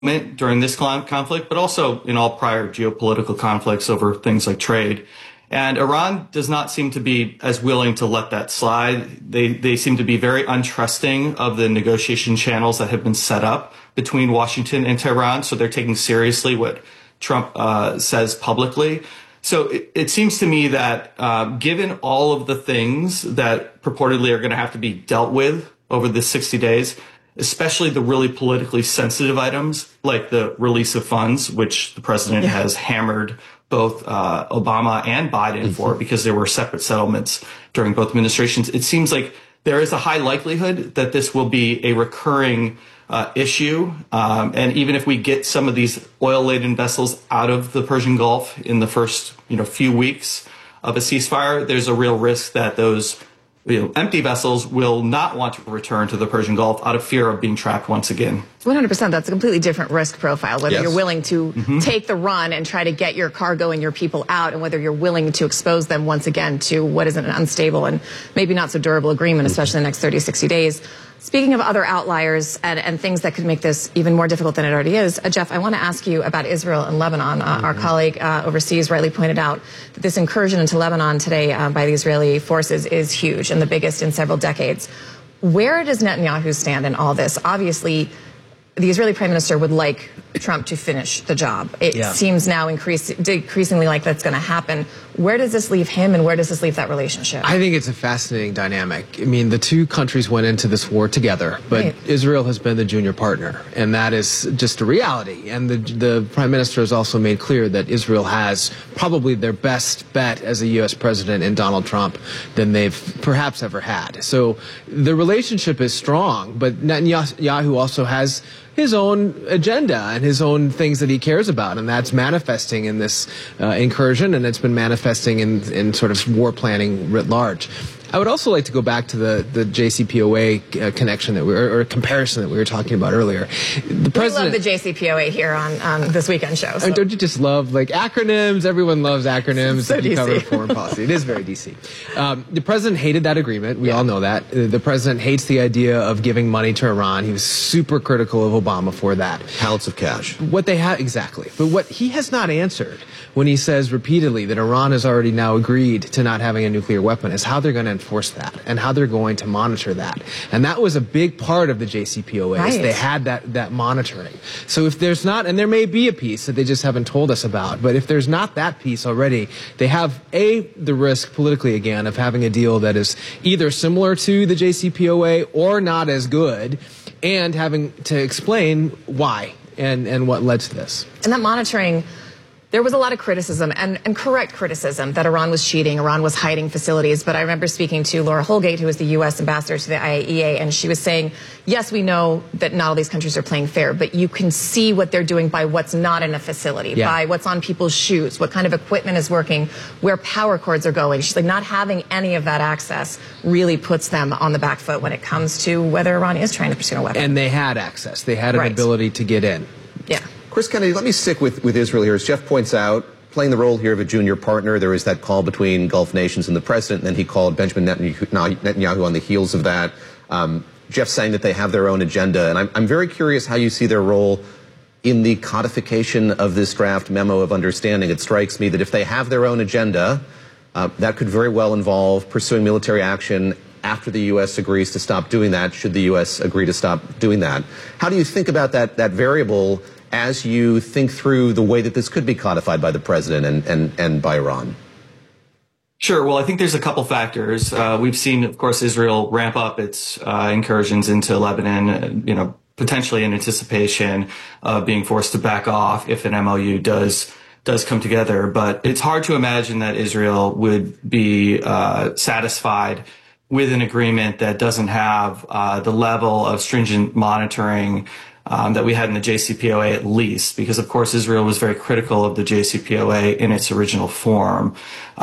during this conflict, but also in all prior geopolitical conflicts over things like trade. And Iran does not seem to be as willing to let that slide. They seem to be very untrusting of the negotiation channels that have been set up between Washington and Tehran. So they're taking seriously what Trump says publicly. So it seems to me that given all of the things that purportedly are going to have to be dealt with over the 60 days, especially the really politically sensitive items like the release of funds, which the president has hammered both Obama and Biden for because there were separate settlements during both administrations. It seems like there is a high likelihood that this will be a recurring issue. And even if we get some of these oil-laden vessels out of the Persian Gulf in the first few weeks of a ceasefire, there's a real risk that those empty vessels will not want to return to the Persian Gulf out of fear of being trapped once again. 100%. That's a completely different risk profile, whether you're willing to take the run and try to get your cargo and your people out, and whether you're willing to expose them once again to what is an unstable and maybe not so durable agreement, especially in the next 30, 60 days. Speaking of other outliers and things that could make this even more difficult than it already is, Jeff, I want to ask you about Israel and Lebanon. Our colleague overseas rightly pointed out that this incursion into Lebanon today by the Israeli forces is huge and the biggest in several decades. Where does Netanyahu stand in all this? Obviously, the Israeli prime minister would like Trump to finish the job. It seems now decreasingly like that's going to happen. Where does this leave him, and where does this leave that relationship? I think it's a fascinating dynamic. I mean, the two countries went into this war together, but Israel has been the junior partner, and that is just a reality. And the prime minister has also made clear that Israel has probably their best bet as a U.S. president in Donald Trump than they've perhaps ever had. So the relationship is strong, but Netanyahu also has his own agenda and his own things that he cares about, and that's manifesting in this incursion, and it's been manifesting in sort of war planning writ large. I would also like to go back to the JCPOA connection or comparison that we were talking about earlier. The president, we love the JCPOA here on This Weekend Show. So. Don't you just love acronyms? Everyone loves acronyms. So if you cover foreign policy. It is very DC. The president hated that agreement. We all know that. The president hates the idea of giving money to Iran. He was super critical of Obama for that. Pallets of cash. What they have exactly. But what he has not answered when he says repeatedly that Iran has already now agreed to not having a nuclear weapon is how they're going to enforce that and how they're going to monitor that. And that was a big part of the JCPOA. Right. They had that monitoring. So if there's not, and there may be a piece that they just haven't told us about, but if there's not that piece already, they have the risk politically again of having a deal that is either similar to the JCPOA or not as good, and having to explain why and what led to this. And that monitoring, there was a lot of criticism and correct criticism that Iran was cheating, Iran was hiding facilities. But I remember speaking to Laura Holgate, who is the U.S. ambassador to the IAEA, and she was saying, yes, we know that not all these countries are playing fair, but you can see what they're doing by what's not in a facility, by what's on people's shoes, what kind of equipment is working, where power cords are going. She's like, not having any of that access really puts them on the back foot when it comes to whether Iran is trying to pursue a weapon. And they had access. They had an ability to get in. Yeah. Chris Kennedy, let me stick with Israel here. As Jeff points out, playing the role here of a junior partner, there was that call between Gulf nations and the president, and then he called Benjamin Netanyahu on the heels of that. Jeff saying that they have their own agenda, and I'm very curious how you see their role in the codification of this draft memo of understanding. It strikes me that if they have their own agenda, that could very well involve pursuing military action after the U.S. agrees to stop doing that, should the U.S. agree to stop doing that. How do you think about that variable as you think through the way that this could be codified by the president and by Iran? Sure. Well, I think there's a couple factors. We've seen, of course, Israel ramp up its incursions into Lebanon, potentially in anticipation of being forced to back off if an MOU does come together. But it's hard to imagine that Israel would be satisfied with an agreement that doesn't have the level of stringent monitoring that we had in the JCPOA, at least, because, of course, Israel was very critical of the JCPOA in its original form.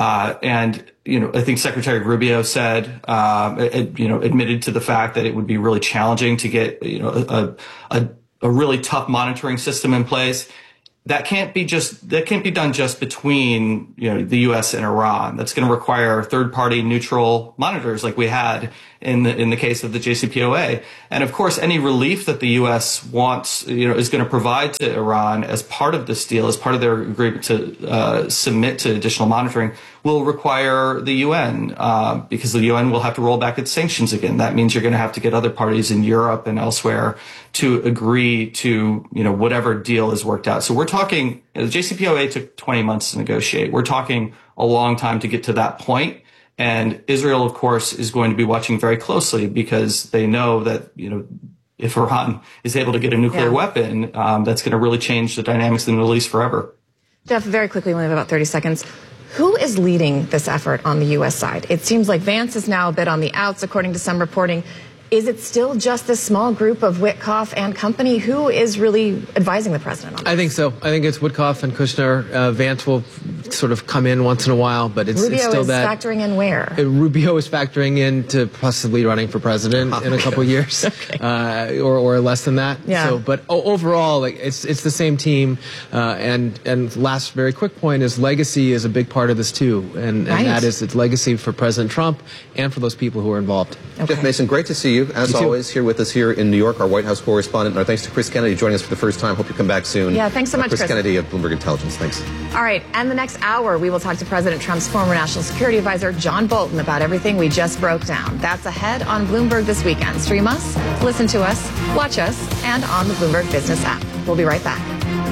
And I think Secretary Rubio said, admitted to the fact that it would be really challenging to get, a really tough monitoring system in place. that can't be done just between, the U.S. and Iran. That's going to require third-party neutral monitors like we had in the case of the JCPOA. And of course, any relief that the U.S. wants, is going to provide to Iran as part of this deal, as part of their agreement to submit to additional monitoring, will require the UN, because the UN will have to roll back its sanctions again. That means you're going to have to get other parties in Europe and elsewhere to agree to, whatever deal is worked out. So we're talking, the JCPOA took 20 months to negotiate. We're talking a long time to get to that point. And Israel, of course, is going to be watching very closely because they know that, if Iran is able to get a nuclear weapon, that's going to really change the dynamics in the Middle East forever. Jeff, very quickly, we have about 30 seconds. Who is leading this effort on the U.S. side? It seems like Vance is now a bit on the outs, according to some reporting. Is it still just this small group of Witkoff and company? Who is really advising the president on this? I think so. I think it's Witkoff and Kushner. Vance will sort of come in once in a while, but it's still that. Rubio is factoring in where? Rubio is factoring in to possibly running for president in a couple of years, or less than that. Yeah. So, but overall, it's the same team. And last very quick point is legacy is a big part of this too, and that is its legacy for President Trump and for those people who are involved. Okay. Jeff Mason, great to see you. As always, here with us here in New York, our White House correspondent. And our thanks to Chris Kennedy joining us for the first time. Hope you come back soon. Yeah, thanks so much, Chris Kennedy of Bloomberg Intelligence. Thanks. All right, and the next hour, we will talk to President Trump's former National Security Advisor, John Bolton, about everything we just broke down. That's ahead on Bloomberg this weekend. Stream us, listen to us, watch us, and on the Bloomberg Business app. We'll be right back.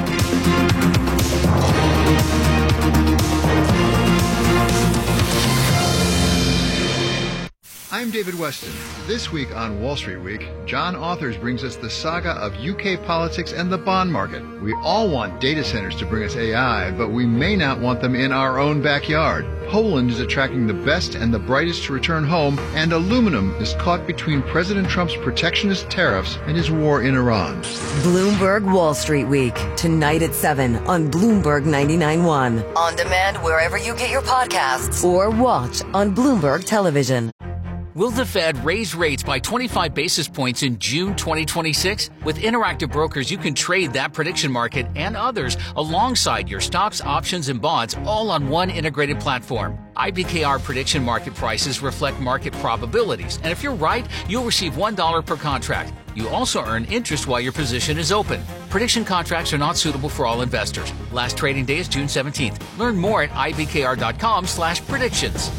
I'm David Weston. This week on Wall Street Week, John Authors brings us the saga of UK politics and the bond market. We all want data centers to bring us AI, but we may not want them in our own backyard. Poland is attracting the best and the brightest to return home, and aluminum is caught between President Trump's protectionist tariffs and his war in Iran. Bloomberg Wall Street Week, tonight at 7 on Bloomberg 99.1. On demand wherever you get your podcasts, or watch on Bloomberg Television. Will the Fed raise rates by 25 basis points in June 2026? With Interactive Brokers, you can trade that prediction market and others alongside your stocks, options, and bonds, all on one integrated platform. IBKR prediction market prices reflect market probabilities, and if you're right, you'll receive $1 per contract. You also earn interest while your position is open. Prediction contracts are not suitable for all investors. Last trading day is June 17th. Learn more at ibkr.com/predictions.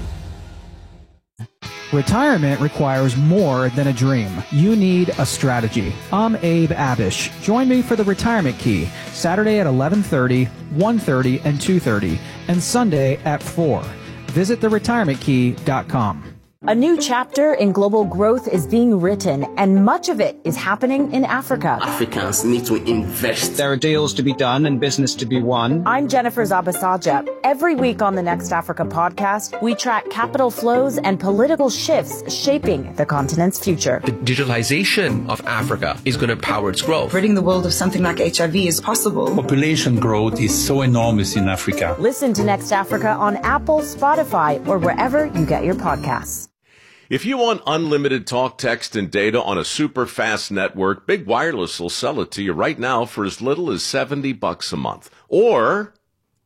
Retirement requires more than a dream. You need a strategy. I'm Abe Abish. Join me for the Retirement Key, Saturday at 11:30, 1:30, and 2:30, and Sunday at 4. Visit theretirementkey.com. A new chapter in global growth is being written, and much of it is happening in Africa. Africans need to invest. There are deals to be done and business to be won. I'm Jennifer Zabasaja. Every week on the Next Africa podcast, we track capital flows and political shifts shaping the continent's future. The digitalization of Africa is going to power its growth. Ridding the world of something like HIV is possible. Population growth is so enormous in Africa. Listen to Next Africa on Apple, Spotify, or wherever you get your podcasts. If you want unlimited talk, text, and data on a super fast network, Big Wireless will sell it to you right now for as little as $70 a month. Or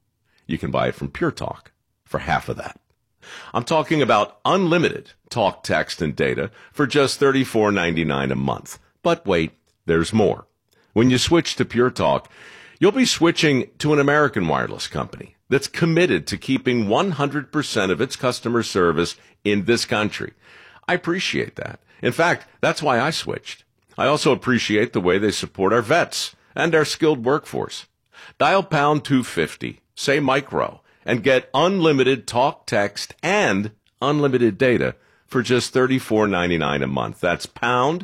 you can buy it from Pure Talk for half of that. I'm talking about unlimited talk, text, and data for just $34.99 a month. But wait, there's more. When you switch to Pure Talk, you'll be switching to an American wireless company that's committed to keeping 100% of its customer service in this country. I appreciate that. In fact, that's why I switched. I also appreciate the way they support our vets and our skilled workforce. Dial pound 250, say micro, and get unlimited talk, text, and unlimited data for just $34.99 a month. That's pound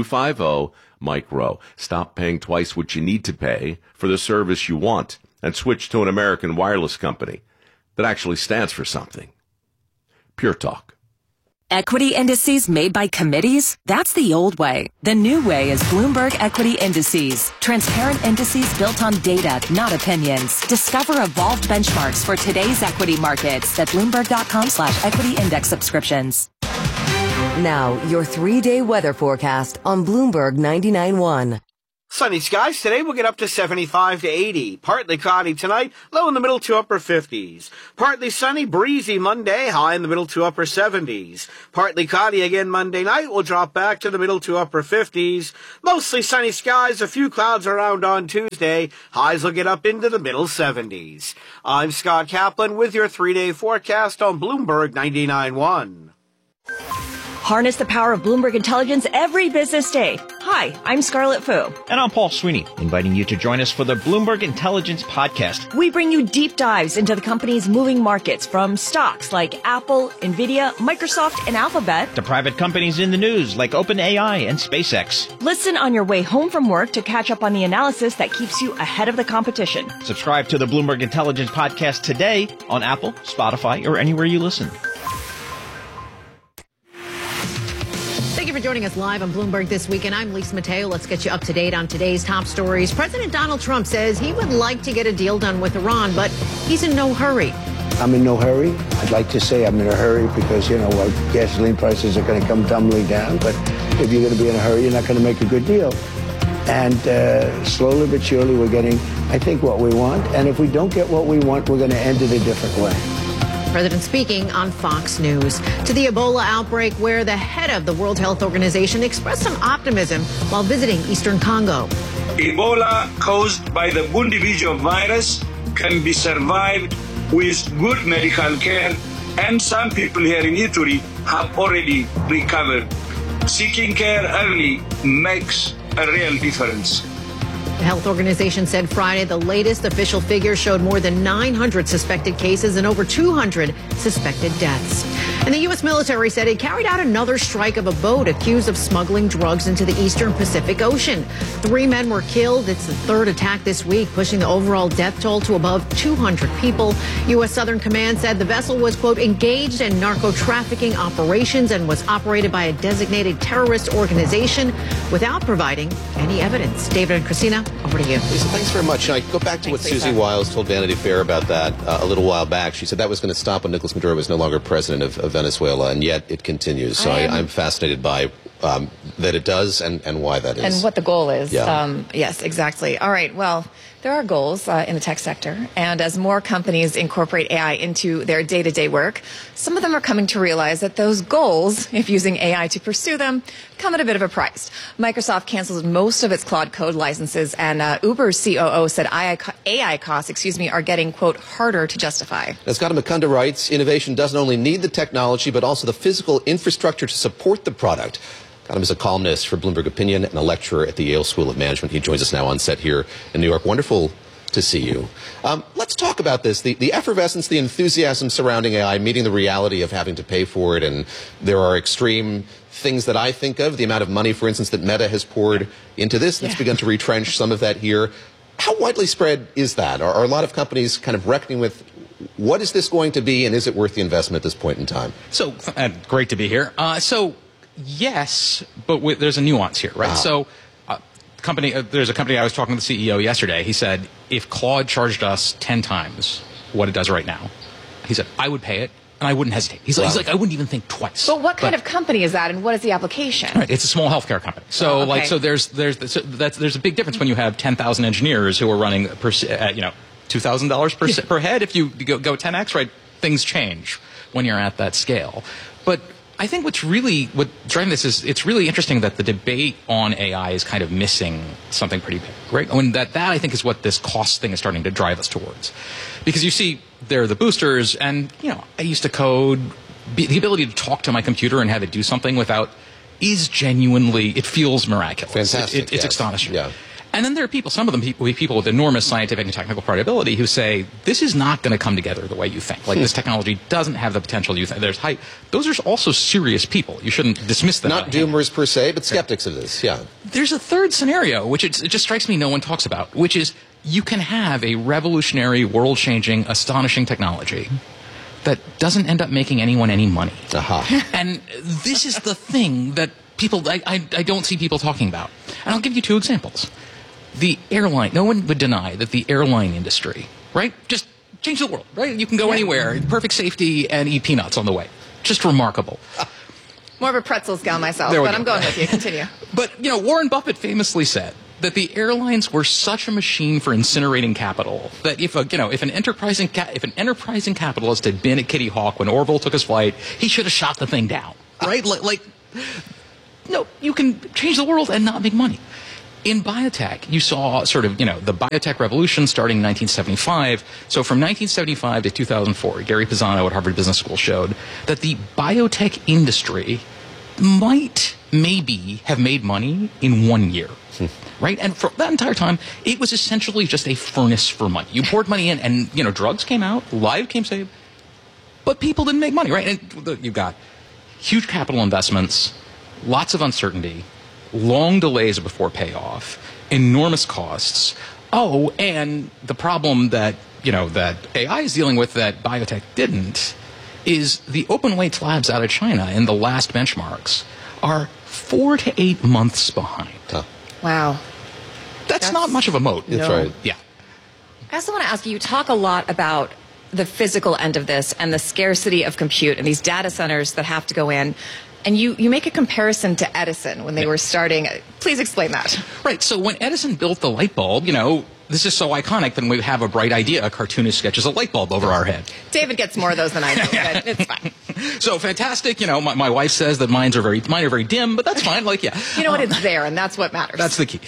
250 micro. Stop paying twice what you need to pay for the service you want and switch to an American wireless company that actually stands for something. Pure Talk. Equity indices made by committees? That's the old way. The new way is Bloomberg Equity Indices. Transparent indices built on data, not opinions. Discover evolved benchmarks for today's equity markets at Bloomberg.com/equity index subscriptions. Now, your 3-day weather forecast on Bloomberg 99.1. Sunny skies today will get up to 75 to 80. Partly cloudy tonight, low in the middle to upper 50s. Partly sunny, breezy Monday, high in the middle to upper 70s. Partly cloudy again Monday night, will drop back to the middle to upper 50s. Mostly sunny skies, a few clouds around on Tuesday. Highs will get up into the middle 70s. I'm Scott Kaplan with your 3-day forecast on Bloomberg 99.1. Harness the power of Bloomberg Intelligence every business day. Hi, I'm Scarlett Fu. And I'm Paul Sweeney, inviting you to join us for the Bloomberg Intelligence Podcast. We bring you deep dives into the company's moving markets, from stocks like Apple, Nvidia, Microsoft, and Alphabet, to private companies in the news like OpenAI and SpaceX. Listen on your way home from work to catch up on the analysis that keeps you ahead of the competition. Subscribe to the Bloomberg Intelligence Podcast today on Apple, Spotify, or anywhere you listen. Thank you for joining us live on Bloomberg This Week, and I'm Lisa Mateo. Let's get you up to date on today's top stories. President Donald Trump says he would like to get a deal done with Iran, but he's in no hurry. I'm in no hurry. I'd like to say I'm in a hurry because, gasoline prices are going to come tumbling down. But if you're going to be in a hurry, you're not going to make a good deal. And slowly but surely, we're getting, I think, what we want. And if we don't get what we want, we're going to end it a different way. President speaking on Fox News. To the Ebola outbreak, where the head of the World Health Organization expressed some optimism while visiting Eastern Congo. Ebola, caused by the Bundibugyo virus, can be survived with good medical care, and some people here in Ituri have already recovered. Seeking care early makes a real difference. The health organization said Friday the latest official figures showed more than 900 suspected cases and over 200 suspected deaths. And the U.S. military said it carried out another strike of a boat accused of smuggling drugs into the eastern Pacific Ocean. 3 men were killed. It's the third attack this week, pushing the overall death toll to above 200 people. U.S. Southern Command said the vessel was, quote, engaged in narco-trafficking operations and was operated by a designated terrorist organization without providing any evidence. David and Christina, over to you. Lisa, thanks very much. I go back to what Susie Wiles told Vanity Fair about that a little while back. She said that was going to stop when Nicolas Maduro was no longer president of Venezuela, and yet it continues. So I'm fascinated by that it does and why that is. And what the goal is. Yeah. Yes, exactly. All right, well, there are goals in the tech sector, and as more companies incorporate AI into their day-to-day work, some of them are coming to realize that those goals, if using AI to pursue them, come at a bit of a price. Microsoft canceled most of its Claude Code licenses, and Uber's COO said AI costs, are getting, quote, harder to justify. As Gautam Mukunda writes, innovation doesn't only need the technology, but also the physical infrastructure to support the product. Gautam is a columnist for Bloomberg Opinion and a lecturer at the Yale School of Management. He joins us now on set here in New York. Wonderful to see you. Let's talk about this, the effervescence, the enthusiasm surrounding AI, meeting the reality of having to pay for it. And there are extreme things that I think of, the amount of money, for instance, that Meta has poured into this. That's begun to retrench some of that here. How widely spread is that? Are a lot of companies kind of reckoning with what is this going to be, and is it worth the investment at this point in time? So, great to be here. Yes, but there's a nuance here, right? So, there's a company I was talking to the CEO yesterday. He said, if Claude charged us 10 times what it does right now, he said, I would pay it, and I wouldn't hesitate. He's like, I wouldn't even think twice. But what kind of company is that, and what is the application? Right, it's a small healthcare company. So, there's a big difference when you have 10,000 engineers who are running $2,000 per head. If you go 10x, right, things change when you're at that scale. But I think what's driving this is it's really interesting that the debate on AI is kind of missing something pretty big, right? I mean, that I think is what this cost thing is starting to drive us towards. Because you see, there are the boosters, and, I used to code. The ability to talk to my computer and have it do something is genuinely, it feels miraculous. Fantastic. It's astonishing. Yeah. And then there are people with enormous scientific and technical credibility who say, this is not going to come together the way you think. Like, this technology doesn't have the potential you think. There's hype. Those are also serious people. You shouldn't dismiss them. Not doomers per se, but skeptics of this, yeah. There's a third scenario, which it just strikes me no one talks about, which is you can have a revolutionary, world-changing, astonishing technology that doesn't end up making anyone any money. And this is the thing that I don't see people talking about. And I'll give you 2 examples. The airline, no one would deny that the airline industry, right, just changed the world, right? You can go anywhere, perfect safety, and eat peanuts on the way. Just remarkable. More of a pretzels gal myself, but I'm going with you. Continue. But, Warren Buffett famously said that the airlines were such a machine for incinerating capital that if an enterprising capitalist had been at Kitty Hawk when Orville took his flight, he should have shot the thing down, right? No, you can change the world and not make money. In biotech, you saw sort of, the biotech revolution starting in 1975. So from 1975 to 2004, Gary Pisano at Harvard Business School showed that the biotech industry might maybe have made money in 1 year. Right? And for that entire time, it was essentially just a furnace for money. You poured money in and, drugs came out, lives came saved, but people didn't make money, right? And you've got huge capital investments, lots of uncertainty, long delays before payoff, enormous costs. Oh, and the problem that, that AI is dealing with that biotech didn't is the open weights labs out of China in the last benchmarks are 4 to 8 months behind. Huh. Wow. That's not much of a moat. That's right. Yeah. I also want to ask you talk a lot about the physical end of this and the scarcity of compute and these data centers that have to go in. And you make a comparison to Edison when they were starting. Please explain that. Right. So when Edison built the light bulb, this is so iconic that when we have a bright idea, a cartoonist sketches a light bulb over our head. David gets more of those than I do, but it's fine. So fantastic. My wife says that mine are very dim, but that's fine. You know what? It's there, and that's what matters. That's the key.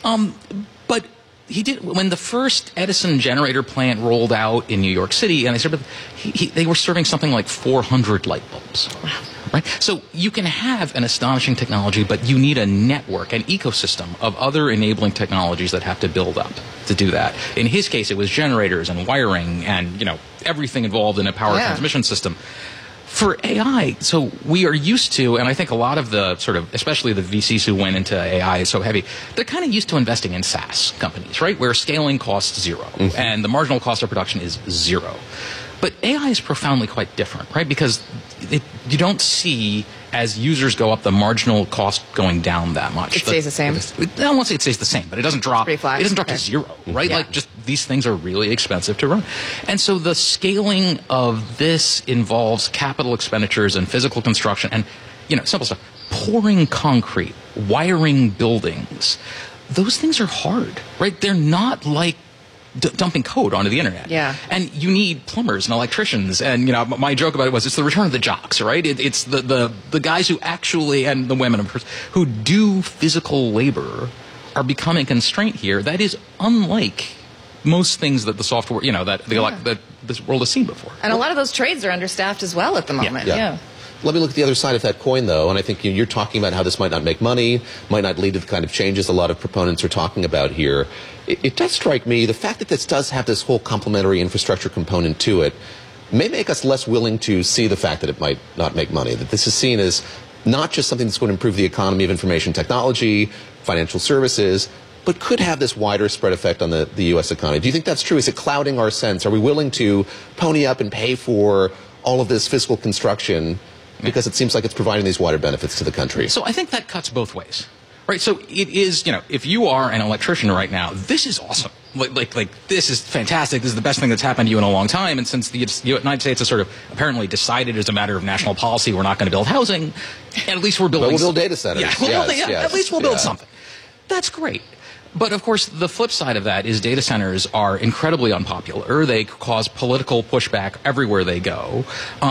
But he did when the first Edison generator plant rolled out in New York City, and they were serving something like 400 light bulbs. Wow. Right? So you can have an astonishing technology, but you need a network, an ecosystem of other enabling technologies that have to build up to do that. In his case, it was generators and wiring and, everything involved in a power transmission system. For AI, so we are used to, and I think a lot of the sort of, especially the VCs who went into AI is so heavy, they're kind of used to investing in SaaS companies, right? Where scaling costs zero and the marginal cost of production is zero. But AI is profoundly quite different, right? Because you don't see, as users go up, the marginal cost going down that much. It stays the same? I won't say it stays the same, but it doesn't drop. It doesn't drop to zero, right? Yeah. Just these things are really expensive to run. And so the scaling of this involves capital expenditures and physical construction and, simple stuff. Pouring concrete, wiring buildings. Those things are hard, right? They're not like dumping code onto the internet. Yeah. And you need plumbers and electricians. And, my joke about it was it's the return of the jocks, right? It's the guys who actually, and the women, of course, who do physical labor are becoming a constraint here. That is unlike most things that the software, that this world has seen before. And a lot of those trades are understaffed as well at the moment. Yeah. Let me look at the other side of that coin, though, and I think you're talking about how this might not make money, might not lead to the kind of changes a lot of proponents are talking about here. It does strike me, the fact that this does have this whole complementary infrastructure component to it may make us less willing to see the fact that it might not make money, that this is seen as not just something that's going to improve the economy of information technology, financial services, but could have this wider spread effect on the U.S. economy. Do you think that's true? Is it clouding our sense? Are we willing to pony up and pay for all of this fiscal construction because it seems like it's providing these wider benefits to the country? So I think that cuts both ways, right? So it is, if you are an electrician right now, this is awesome. Like this is fantastic. This is the best thing that's happened to you in a long time. And since the United States has sort of apparently decided as a matter of national policy, we're not going to build housing, and at least we're building. But we'll build data centers. At least we'll build something. That's great. But, of course, the flip side of that is data centers are incredibly unpopular. They cause political pushback everywhere they go.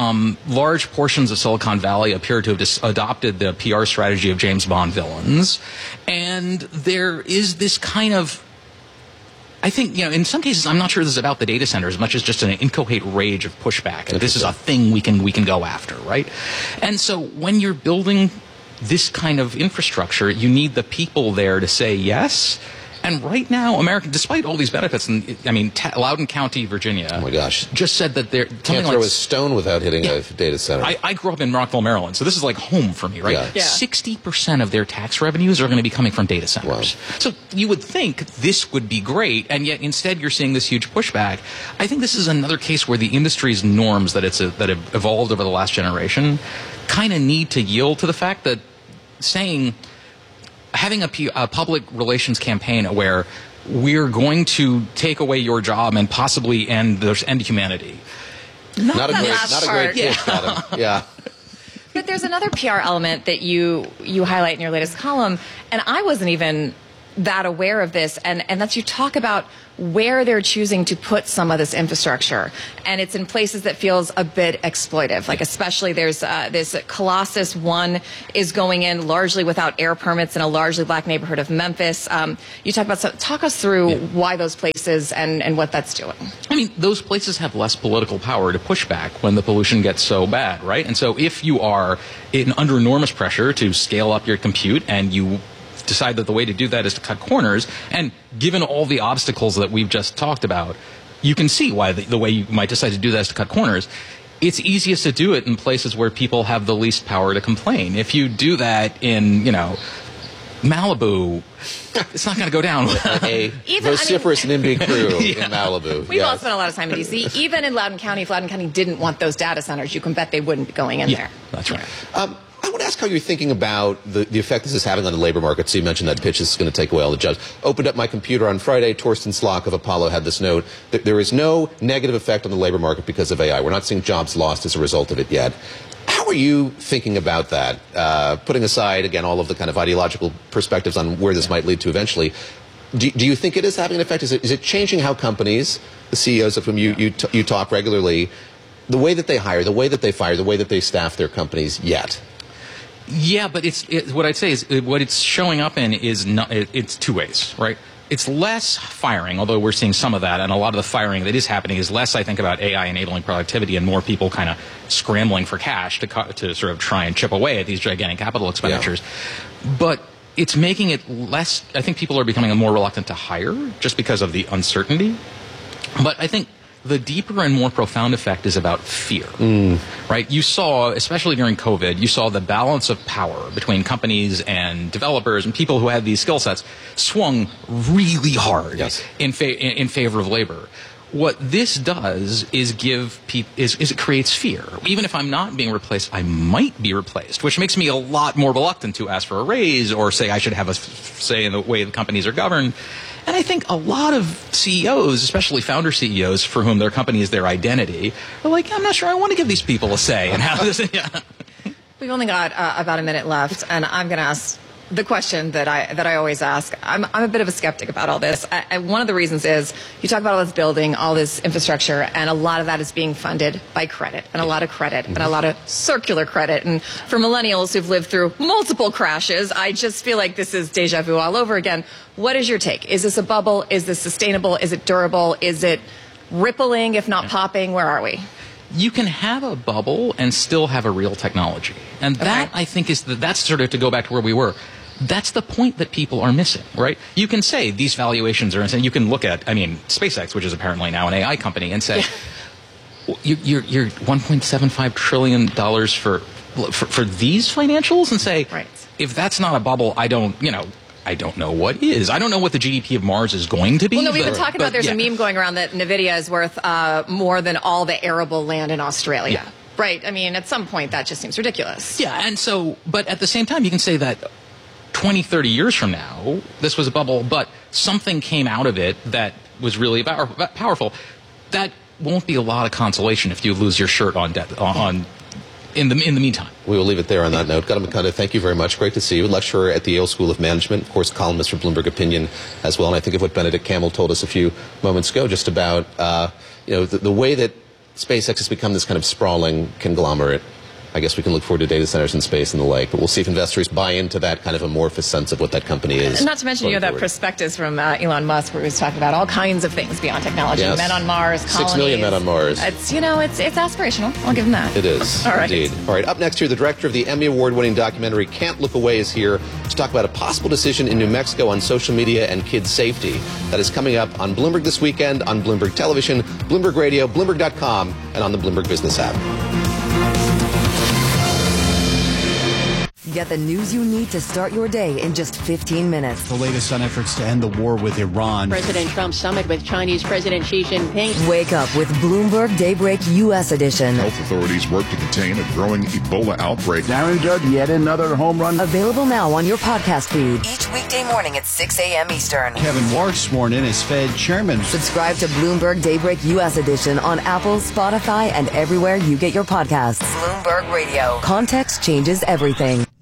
Large portions of Silicon Valley appear to have adopted the PR strategy of James Bond villains. And there is this kind of, I think, in some cases, I'm not sure this is about the data center as much as just an incoherent rage of pushback. And this is a thing we can go after, right? And so when you're building this kind of infrastructure, you need the people there to say yes. And right now, America, despite all these benefits, and Loudoun County, Virginia, oh my gosh, just said that they're can't throw a stone without hitting a data center. I grew up in Rockville, Maryland, so this is like home for me, right? 60% of their tax revenues are going to be coming from data centers. Wow. So you would think this would be great, and yet instead you're seeing this huge pushback. I think this is another case where the industry's norms that have evolved over the last generation kind of need to yield to the fact that having a public relations campaign where we're going to take away your job and possibly end humanity. Not a great pitch, Adam. Yeah. But there's another PR element that you highlight in your latest column, and I wasn't even that aware of this, and that's you talk about where they're choosing to put some of this infrastructure, and it's in places that feels a bit exploitive. Like especially there's this Colossus 1 is going in largely without air permits in a largely black neighborhood of Memphis. You talk us through why those places and what that's doing. I mean, those places have less political power to push back when the pollution gets so bad, right? And so if you are under enormous pressure to scale up your compute and you decide that the way to do that is to cut corners, and given all the obstacles that we've just talked about, you can see why the way you might decide to do that is to cut corners. It's easiest to do it in places where people have the least power to complain. If you do that in, Malibu, it's not going to go down. A vociferous NIMBY crew in Malibu. We've all spent a lot of time in D.C. Even in Loudoun County, if Loudoun County didn't want those data centers, you can bet they wouldn't be going in there. That's right. I want to ask how you're thinking about the effect this is having on the labor market. So you mentioned that pitch is going to take away all the jobs. Opened up my computer on Friday. Torsten Slok of Apollo had this note that there is no negative effect on the labor market because of AI. We're not seeing jobs lost as a result of it yet. How are you thinking about that? Putting aside, again, all of the kind of ideological perspectives on where this might lead to eventually, do you think it is having an effect? Is it changing how companies, the CEOs of whom you talk regularly, the way that they hire, the way that they fire, the way that they staff their companies yet? Yeah, but what I'd say is what it's showing up in is it's two ways, right? It's less firing, although we're seeing some of that, and a lot of the firing that is happening is less, I think, about AI enabling productivity and more people kind of scrambling for cash to sort of try and chip away at these gigantic capital expenditures. Yeah. But it's making it less, I think people are becoming more reluctant to hire just because of the uncertainty. But I think the deeper and more profound effect is about fear, right? You saw, especially during COVID, you saw the balance of power between companies and developers and people who had these skill sets swung really hard in favor of labor. What this does is it creates fear. Even if I'm not being replaced, I might be replaced, which makes me a lot more reluctant to ask for a raise or say I should have a say in the way the companies are governed. And I think a lot of CEOs, especially founder CEOs, for whom their company is their identity, are like, I'm not sure I want to give these people a say in how this. We've only got about a minute left, and I'm going to ask the question that I always ask. I'm a bit of a skeptic about all this. One of the reasons is you talk about all this building, all this infrastructure, and a lot of that is being funded by credit, and a lot of credit, and a lot of circular credit. And for millennials who've lived through multiple crashes, I just feel like this is deja vu all over again. What is your take? Is this a bubble? Is this sustainable? Is it durable? Is it rippling, if not popping? Where are we? You can have a bubble and still have a real technology. And that, I think, that's sort of to go back to where we were. That's the point that people are missing, right? You can say these valuations are insane. You can look at, SpaceX, which is apparently now an AI company, and say, you're $1.75 trillion for these financials, and say, if that's not a bubble, I don't know what is. I don't know what the GDP of Mars is going to be. Well, no, we've been talking about there's a meme going around that NVIDIA is worth more than all the arable land in Australia. Yeah. Right. At some point, that just seems ridiculous. Yeah, and so, but at the same time, you can say that 20, 30 years from now, this was a bubble, but something came out of it that was really powerful. That won't be a lot of consolation if you lose your shirt in the meantime. We will leave it there on that note. Gautam Mukunda, thank you very much. Great to see you. Lecturer at the Yale School of Management, of course, columnist for Bloomberg Opinion as well. And I think of what Benedict Campbell told us a few moments ago, just about the way that SpaceX has become this kind of sprawling conglomerate. I guess we can look forward to data centers in space and the like, but we'll see if investors buy into that kind of amorphous sense of what that company is. And not to mention, that prospectus from Elon Musk, where he was talking about all kinds of things beyond technology. Yes. Men on Mars, colonies. 6 million men on Mars. It's aspirational. I'll give him that. It is, all right. Indeed. All right, up next here, the director of the Emmy Award-winning documentary Can't Look Away is here to talk about a possible decision in New Mexico on social media and kids' safety. That is coming up on Bloomberg this weekend, on Bloomberg Television, Bloomberg Radio, Bloomberg.com, and on the Bloomberg Business app. Get the news you need to start your day in just 15 minutes. The latest on efforts to end the war with Iran. President Trump's summit with Chinese President Xi Jinping. Wake up with Bloomberg Daybreak U.S. edition. Health authorities work to contain a growing Ebola outbreak. Darren Judd, yet another home run. Available now on your podcast feed. Each weekday morning at 6 a.m. Eastern. Kevin Warsh sworn in as Fed chairman. Subscribe to Bloomberg Daybreak U.S. edition on Apple, Spotify, and everywhere you get your podcasts. Bloomberg Radio. Context changes everything.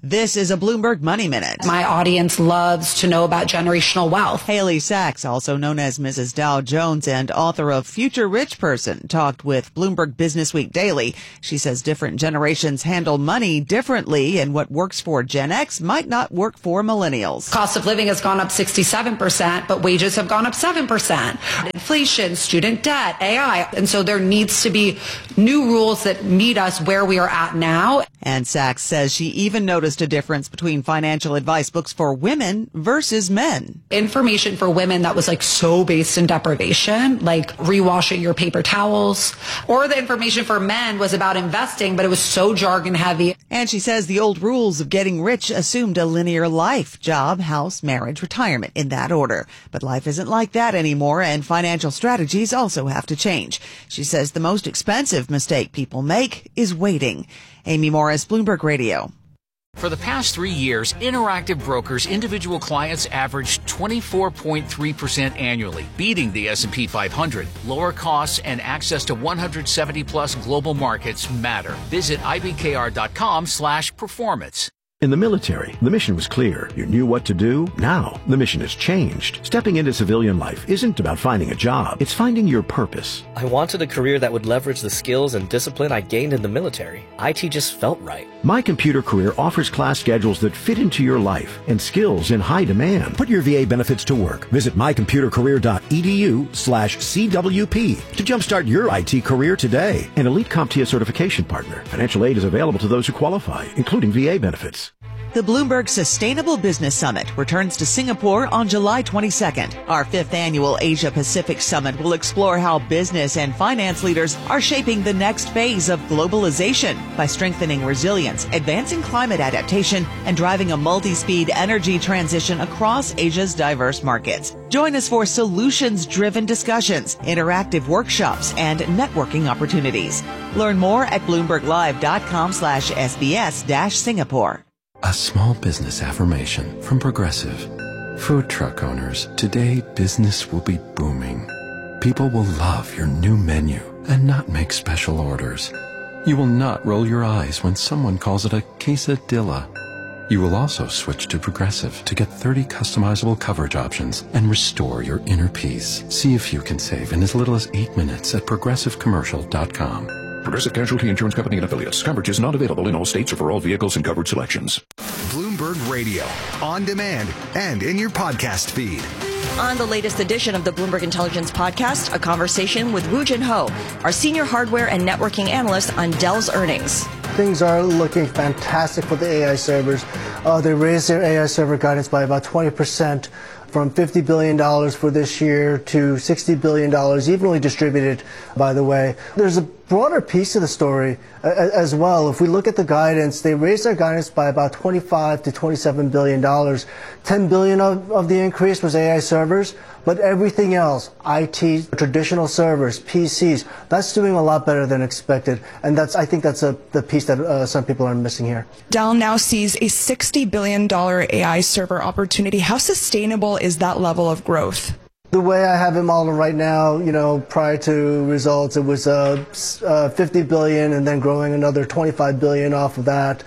This is a Bloomberg Money Minute. My audience loves to know about generational wealth. Haley Sachs, also known as Mrs. Dow Jones and author of Future Rich Person, talked with Bloomberg Businessweek Daily. She says different generations handle money differently, and what works for Gen X might not work for millennials. Cost of living has gone up 67%, but wages have gone up 7%. Inflation, student debt, AI. And so there needs to be new rules that meet us where we are at now. And Sachs says she even noticed a difference between financial advice books for women versus men. Information for women that was like so based in deprivation, like rewashing your paper towels, or the information for men was about investing, but it was so jargon heavy. And she says the old rules of getting rich assumed a linear life: job, house, marriage, retirement, in that order. But life isn't like that anymore, and financial strategies also have to change. She says the most expensive mistake people make is waiting. Amy Morris, Bloomberg Radio. For the past 3 years, Interactive Brokers' individual clients averaged 24.3% annually, beating the S&P 500. Lower costs and access to 170-plus global markets matter. Visit ibkr.com/performance. In the military, the mission was clear. You knew what to do. Now, the mission has changed. Stepping into civilian life isn't about finding a job. It's finding your purpose. I wanted a career that would leverage the skills and discipline I gained in the military. IT just felt right. My Computer Career offers class schedules that fit into your life and skills in high demand. Put your VA benefits to work. Visit mycomputercareer.edu/CWP to jumpstart your IT career today. An Elite CompTIA certification partner. Financial aid is available to those who qualify, including VA benefits. The Bloomberg Sustainable Business Summit returns to Singapore on July 22nd. Our 5th annual Asia Pacific Summit will explore how business and finance leaders are shaping the next phase of globalization by strengthening resilience, advancing climate adaptation, and driving a multi-speed energy transition across Asia's diverse markets. Join us for solutions-driven discussions, interactive workshops, and networking opportunities. Learn more at bloomberglive.com/SBS-Singapore. A small business affirmation from Progressive. Food truck owners, today business will be booming. People will love your new menu and not make special orders. You will not roll your eyes when someone calls it a quesadilla. You will also switch to Progressive to get 30 customizable coverage options and restore your inner peace. See if you can save in as little as 8 minutes at progressivecommercial.com. Progressive Casualty Insurance Company and Affiliates. Coverage is not available in all states or for all vehicles and covered selections. Bloomberg Radio, on demand and in your podcast feed. On the latest edition of the Bloomberg Intelligence Podcast, a conversation with Woo Jin Ho, our senior hardware and networking analyst on Dell's earnings. Things are looking fantastic for the AI servers. They raised their AI server guidance by about 20%. From $50 billion for this year to $60 billion, evenly distributed, by the way. There's a broader piece of the story as well. If we look at the guidance, they raised their guidance by about $25 to $27 billion. $10 billion of the increase was AI servers, but everything else, IT, traditional servers, PCs, that's doing a lot better than expected. And I think that's the piece that some people are missing here. Dell now sees a $60 billion AI server opportunity. How sustainable is that level of growth? The way I have it modeled right now, prior to results, it was 50 billion and then growing another 25 billion off of that.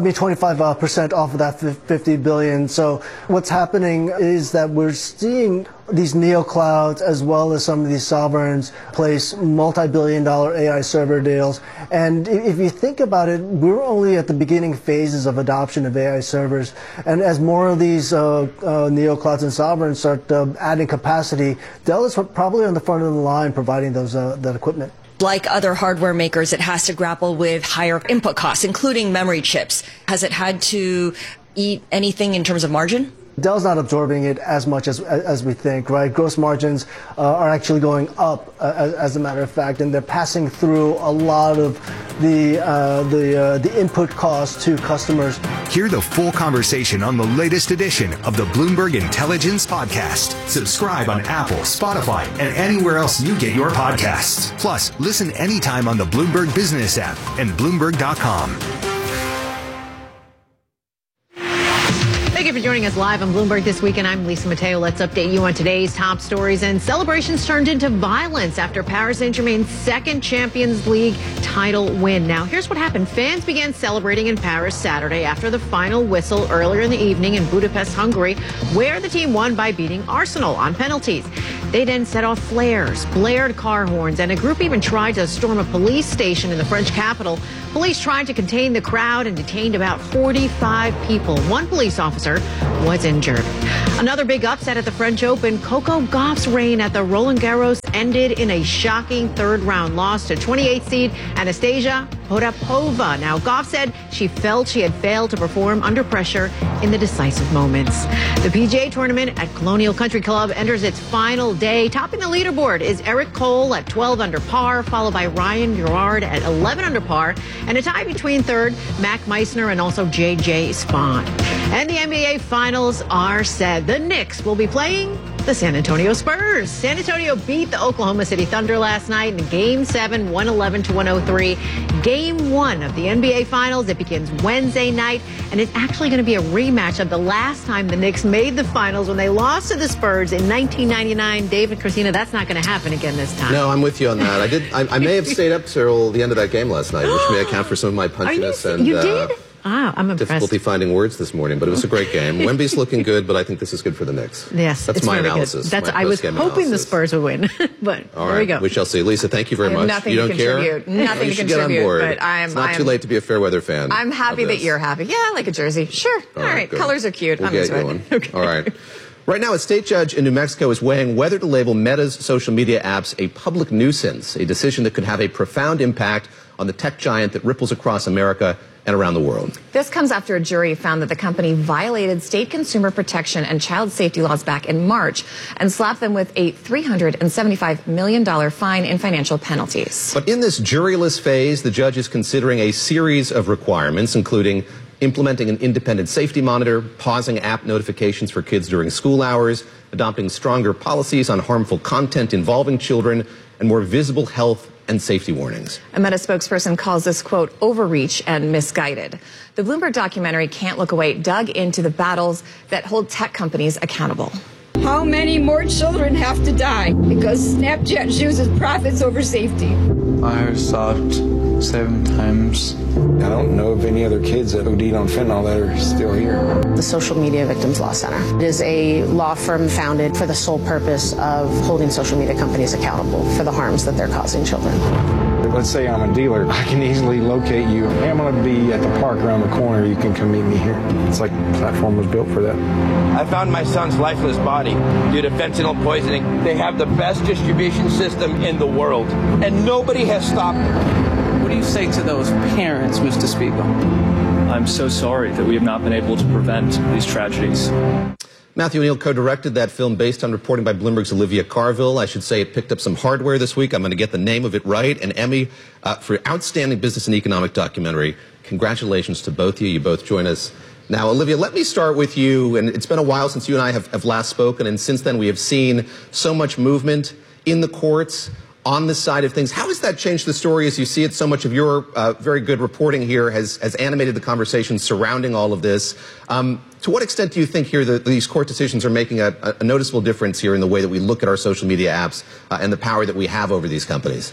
25% off of that 50 billion. So what's happening is that we're seeing these neoclouds as well as some of these sovereigns place multi-billion-dollar AI server deals. And if you think about it, we're only at the beginning phases of adoption of AI servers. And as more of these neoclouds and sovereigns start adding capacity, Dell is probably on the front of the line providing that equipment. Like other hardware makers, it has to grapple with higher input costs, including memory chips. Has it had to eat anything in terms of margin? Dell's not absorbing it as much as we think, right? Gross margins are actually going up, as a matter of fact, and they're passing through a lot of the input costs to customers. Hear the full conversation on the latest edition of the Bloomberg Intelligence Podcast. Subscribe on Apple, Spotify, and anywhere else you get your podcasts. Plus, listen anytime on the Bloomberg Business app and Bloomberg.com. Thank you for joining joining us live on Bloomberg This Week, and I'm Lisa Mateo. Let's update you on today's top stories. And celebrations turned into violence after Paris Saint-Germain's second Champions League title win. Now, here's what happened. Fans began celebrating in Paris Saturday after the final whistle earlier in the evening in Budapest, Hungary, where the team won by beating Arsenal on penalties. They then set off flares, blared car horns, and a group even tried to storm a police station in the French capital. Police tried to contain the crowd and detained about 45 people. One police officer was injured. Another big upset at the French Open. Coco Gauff's reign at the Roland Garros ended in a shocking third-round loss to 28th seed Anastasia Potapova. Now, Gauff said she felt she had failed to perform under pressure in the decisive moments. The PGA Tournament at Colonial Country Club enters its final day. Topping the leaderboard is Eric Cole at 12 under par, followed by Ryan Gerard at 11 under par, and a tie between third, Mac Meissner, and also J.J. Spaun. And the NBA Finals are set. The Knicks will be playing the San Antonio Spurs. San Antonio beat the Oklahoma City Thunder last night in Game 7, 111-103. Game 1 of the NBA Finals. It begins Wednesday night, and it's actually going to be a rematch of the last time the Knicks made the Finals when they lost to the Spurs in 1999. David, Christina, that's not going to happen again this time. No, I'm with you on that. I may have stayed up till the end of that game last night, which may account for some of my punchiness. You did? I'm impressed. Difficulty finding words this morning, but it was a great game. Wemby's looking good, but I think this is good for the Knicks. Yes, that's my really analysis. I was hoping the Spurs would win, but all there right, we go. We shall see. Lisa, thank you very much. Nothing you don't to contribute. care? Nothing you to should contribute. Get on board. But it's not too late to be a fair weather fan. I'm happy that you're happy. Yeah, I like a jersey. Sure. All right. Colors are cute. We'll get going. Okay. All right. Right now, a state judge in New Mexico is weighing whether to label Meta's social media apps a public nuisance, a decision that could have a profound impact on the tech giant that ripples across America and around the world. This comes after a jury found that the company violated state consumer protection and child safety laws back in March and slapped them with a $375 million fine and financial penalties. But in this juryless phase, the judge is considering a series of requirements, including implementing an independent safety monitor, pausing app notifications for kids during school hours, adopting stronger policies on harmful content involving children, and more visible health and safety warnings. A Meta spokesperson calls this, quote, overreach and misguided. The Bloomberg documentary Can't Look Away dug into the battles that hold tech companies accountable. How many more children have to die because Snapchat chooses profits over safety? I was stopped 7 times. I don't know of any other kids that OD'd on fentanyl that are still here. The Social Media Victims Law Center. It is a law firm founded for the sole purpose of holding social media companies accountable for the harms that they're causing children. Let's say I'm a dealer. I can easily locate you. Hey, I'm going to be at the park around the corner. You can come meet me here. It's like the platform was built for that. I found my son's lifeless body due to fentanyl poisoning. They have the best distribution system in the world, and nobody has stopped them. What do you say to those parents, Mr. Speaker? I'm so sorry that we have not been able to prevent these tragedies. Matthew O'Neill co-directed that film based on reporting by Bloomberg's Olivia Carville. I should say it picked up some hardware this week. I'm going to get the name of it right. An Emmy for Outstanding Business and Economic Documentary. Congratulations to both of you. You both join us now. Olivia, let me start with you. And it's been a while since you and I have last spoken. And since then, we have seen so much movement in the courts on this side of things. How has that changed the story as you see it? So much of your very good reporting here has animated the conversation surrounding all of this. To what extent do you think here that these court decisions are making a noticeable difference here in the way that we look at our social media apps and the power that we have over these companies?